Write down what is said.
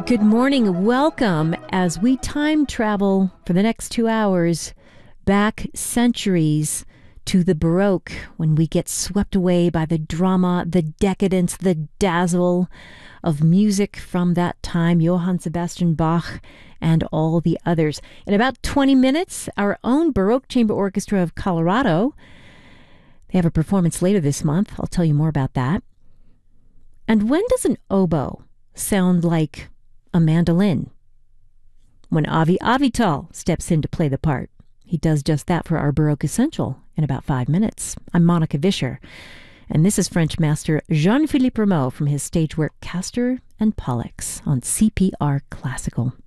Good morning. Welcome as we time travel for the next 2 hours back centuries to the Baroque, when we get swept away by the drama, the decadence, the dazzle of music from that time, Johann Sebastian Bach and all the others. In about 20 minutes, our own Baroque Chamber Orchestra of Colorado, they have a performance later this month. I'll tell you more about that. And when does an oboe sound like a mandolin? When Avi Avital steps in to play the part. He does just that for our Baroque Essential in about 5 minutes. I'm Monica Vischer, and this is French master Jean-Philippe Rameau from his stage work Castor and Pollux on CPR Classical.